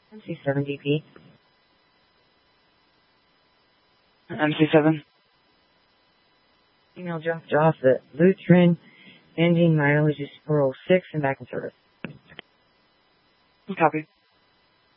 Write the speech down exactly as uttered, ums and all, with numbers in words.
M C seven D P. M C seven. Email Joff Joff at Lutrin. Engine mileage is four oh six and back in service. Copy.